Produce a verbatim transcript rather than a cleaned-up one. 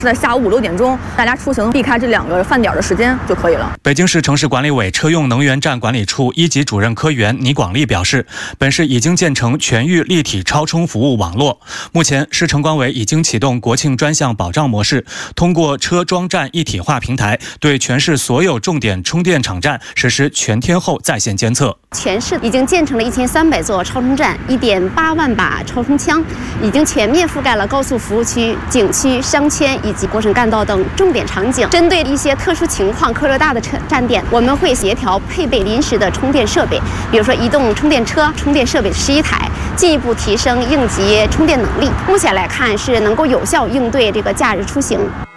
在下午五六点钟，大家出行避开这两个饭点的时间就可以了。 北京市城市管理委车用能源站管理处一级主任科员倪广利表示，本市已经建成全域立体超充服务网络。目前，市城管委已经启动国庆专项保障模式，通过车装站一体化平台，对全市所有重点充电场站实施全天候在线监测。 全市已经建成了一千三百座超充站，一点八万把超充枪，已经全面覆盖了高速服务区、景区、商圈以及国省干道等重点场景。针对一些特殊情况、客流大的站点，我们会协调配备临时的充电设备，比如说移动充电车、充电设备十一台，进一步提升应急充电能力。目前来看，是能够有效应对这个假日出行。